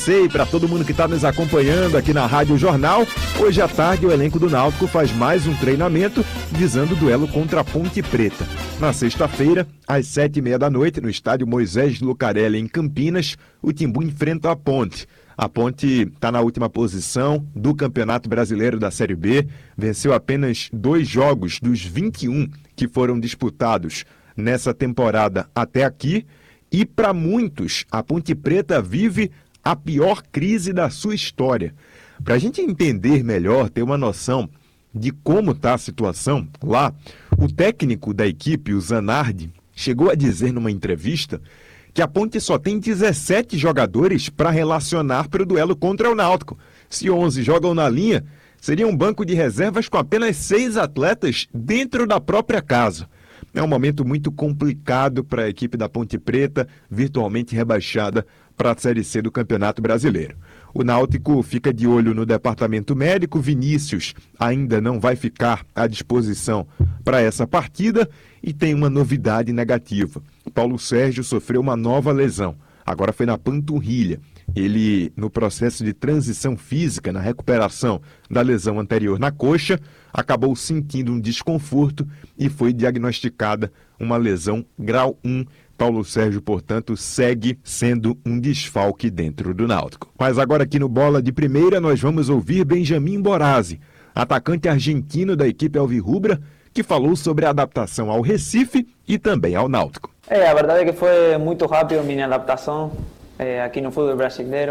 você e para todo mundo que está nos acompanhando aqui na Rádio Jornal. Hoje à tarde o elenco do Náutico faz mais um treinamento visando o duelo contra a Ponte Preta. Na sexta-feira, às 7h30 da noite, no estádio Moisés Lucarelli, em Campinas, o Timbu enfrenta a Ponte. A Ponte está na última posição do Campeonato Brasileiro da Série B, venceu apenas 2 jogos dos 21 que foram disputados nessa temporada até aqui. E para muitos, a Ponte Preta vive a pior crise da sua história. Para a gente entender melhor, ter uma noção de como está a situação lá, o técnico da equipe, o Zanardi, chegou a dizer numa entrevista que a Ponte só tem 17 jogadores para relacionar para o duelo contra o Náutico. Se 11 jogam na linha, seria um banco de reservas com apenas 6 atletas dentro da própria casa. É um momento muito complicado para a equipe da Ponte Preta, virtualmente rebaixada para a Série C do Campeonato Brasileiro. O Náutico fica de olho no departamento médico. Vinícius ainda não vai ficar à disposição para essa partida e tem uma novidade negativa. Paulo Sérgio sofreu uma nova lesão, agora foi na panturrilha. Ele, no processo de transição física, na recuperação da lesão anterior na coxa, acabou sentindo um desconforto e foi diagnosticada uma lesão grau 1. Paulo Sérgio, portanto, segue sendo um desfalque dentro do Náutico. Mas agora aqui no Bola de Primeira nós vamos ouvir Benjamin Borazzi, atacante argentino da equipe alvirrubra, que falou sobre a adaptação ao Recife e também ao Náutico. A verdade é que foi muito rápido a minha adaptação aqui no futebol brasileiro.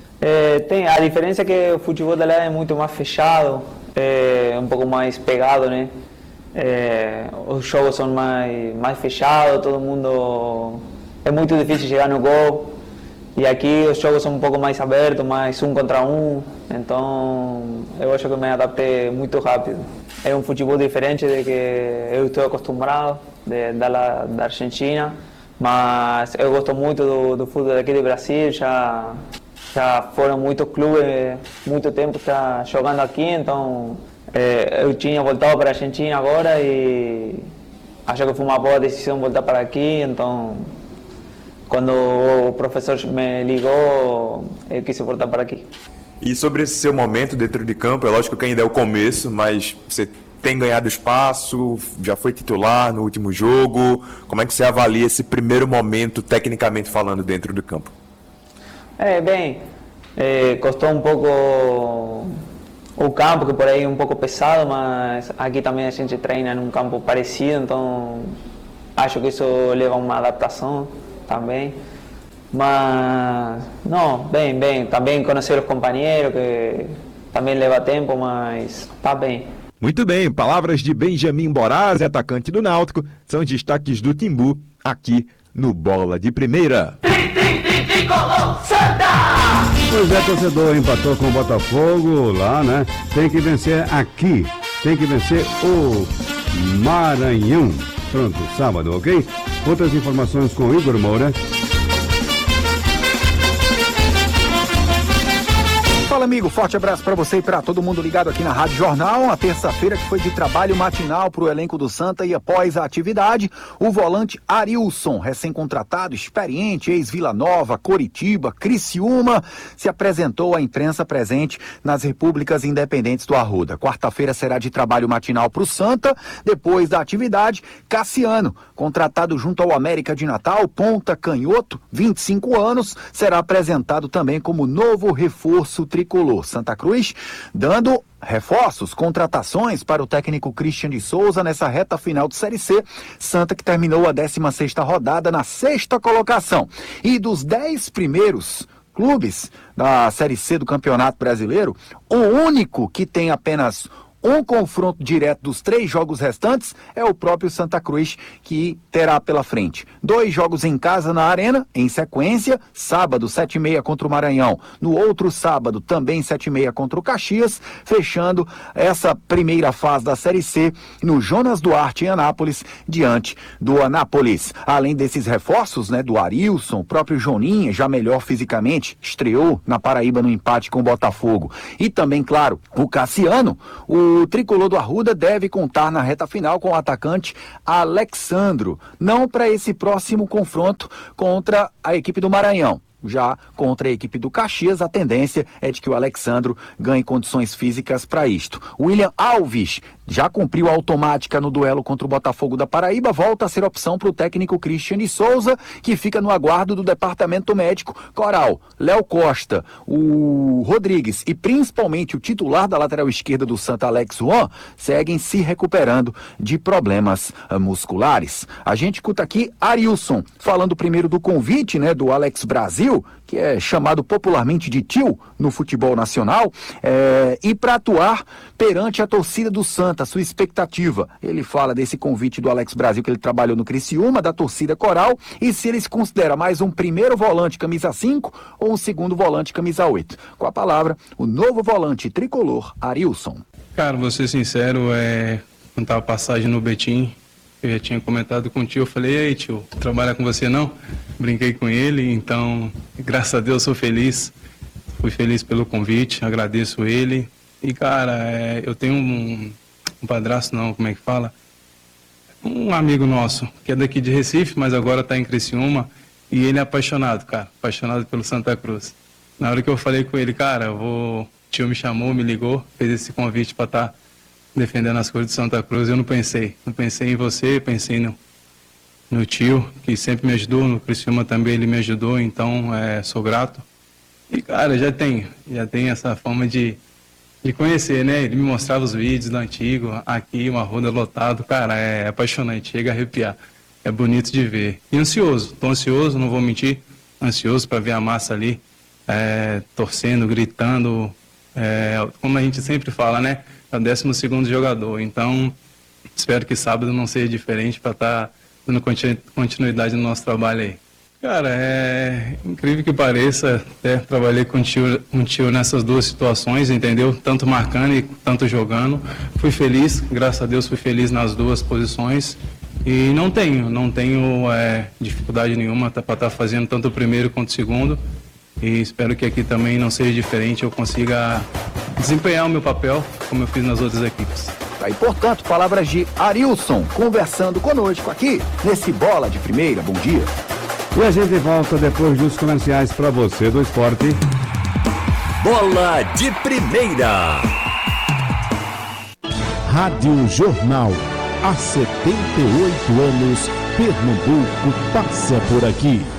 A diferença é que o futebol de lá é muito mais fechado, um pouco mais pegado, né? Os jogos são mais fechados, todo mundo... É muito difícil chegar no gol. E aqui os jogos são um pouco mais abertos, mais 1 contra 1. Então, eu acho que me adaptei muito rápido. É um futebol diferente do que eu estou acostumado da Argentina. Mas eu gosto muito do futebol aqui do Brasil. Já foram muitos clubes, muito tempo já jogando aqui. Então, eu tinha voltado para a Argentina agora e acho que foi uma boa decisão voltar para aqui. Então, quando o professor me ligou, eu quis voltar para aqui. E sobre esse seu momento dentro de campo, é lógico que ainda é o começo, mas você tem ganhado espaço, já foi titular no último jogo. Como é que você avalia esse primeiro momento, tecnicamente falando, dentro do campo? Custou um pouco o campo, que por aí é um pouco pesado, mas aqui também a gente treina num campo parecido, então acho que isso leva a uma adaptação também. Mas, não, bem, também conhecer os companheiros, que também leva tempo, mas tá bem. Muito bem, palavras de Benjamin Borazzi, atacante do Náutico, são os destaques do Timbu, aqui no Bola de Primeira. Pois é, torcedor, empatou com o Botafogo lá, né? Tem que vencer aqui, tem que vencer o Maranhão. Pronto, sábado, ok? Outras informações com Igor Moura. Fala, amigo, forte abraço para você e para todo mundo ligado aqui na Rádio Jornal. Uma terça-feira que foi de trabalho matinal para o elenco do Santa e após a atividade, o volante Arilson, recém-contratado, experiente, ex-Vila Nova, Coritiba, Criciúma, se apresentou à imprensa presente nas Repúblicas Independentes do Arruda. Quarta-feira será de trabalho matinal para o Santa. Depois da atividade, Cassiano, contratado junto ao América de Natal, ponta canhoto, 25 anos, será apresentado também como novo reforço tricolor. Santa Cruz dando reforços, contratações para o técnico Christian de Souza nessa reta final de Série C. Santa que terminou a 16ª rodada na 6ª colocação. E dos 10 primeiros clubes da Série C do Campeonato Brasileiro, o único que tem apenas um confronto direto dos 3 jogos restantes é o próprio Santa Cruz, que terá pela frente 2 jogos em casa na Arena, em sequência, sábado 7h30 contra o Maranhão, no outro sábado também 7h30 contra o Caxias, fechando essa primeira fase da Série C no Jonas Duarte em Anápolis, diante do Anápolis. Além desses reforços, né, do Arilson, o próprio Joninha, já melhor fisicamente, estreou na Paraíba no empate com o Botafogo, e também, claro, o Cassiano. O tricolor do Arruda deve contar na reta final com o atacante Alexandro, não para esse próximo confronto contra a equipe do Maranhão, Já contra a equipe do Caxias, a tendência é de que o Alexandro ganhe condições físicas para isto. William Alves já cumpriu a automática no duelo contra o Botafogo da Paraíba, volta a ser opção para o técnico Cristiane Souza, que fica no aguardo do departamento médico. Coral, Léo Costa, o Rodrigues e principalmente o titular da lateral esquerda do Santa, Alex Juan, seguem se recuperando de problemas musculares. A gente escuta aqui Arilson, falando primeiro do convite, né, do Alex Brasil, que é chamado popularmente de tio no futebol nacional, e para atuar perante a torcida do Santa, sua expectativa. Ele fala desse convite do Alex Brasil, que ele trabalhou no Criciúma, da torcida Coral, e se ele se considera mais um primeiro volante camisa 5 ou um segundo volante camisa 8. Com a palavra, o novo volante tricolor, Arilson. Cara, vou ser sincero, quando tava passagem no Betim, eu já tinha comentado com o tio, eu falei, e aí tio, trabalhar com você não? Brinquei com ele, então, graças a Deus, sou feliz. Fui feliz pelo convite, agradeço ele. E, cara, eu tenho um padrasto, não, como é que fala? Um amigo nosso, que é daqui de Recife, mas agora tá em Criciúma, e ele é apaixonado, cara, apaixonado pelo Santa Cruz. Na hora que eu falei com ele, cara, o tio me chamou, me ligou, fez esse convite para estar defendendo as cores de Santa Cruz, eu não pensei em você, pensei no tio, que sempre me ajudou, no Criciúma também ele me ajudou, então sou grato. E, cara, já tenho essa forma de conhecer, né? Ele me mostrava os vídeos do antigo, aqui, uma roda lotado, cara, é apaixonante, chega a arrepiar, é bonito de ver. E ansioso, tô ansioso, não vou mentir, ansioso para ver a massa ali, torcendo, gritando, como a gente sempre fala, né? É o 12º jogador, então espero que sábado não seja diferente para estar dando continuidade no nosso trabalho aí. Cara, é incrível que pareça, trabalhei com o tio nessas duas situações, entendeu? Tanto marcando e tanto jogando. Fui feliz, graças a Deus fui feliz nas duas posições e não tenho dificuldade nenhuma para estar fazendo tanto o primeiro quanto o segundo. E espero que aqui também não seja diferente, eu consiga desempenhar o meu papel como eu fiz nas outras equipes. E, portanto, palavras de Arilson conversando conosco aqui nesse Bola de Primeira. Bom dia. E a gente volta depois dos comerciais para você do esporte. Bola de Primeira. Rádio Jornal. Há 78 anos, Pernambuco passa por aqui.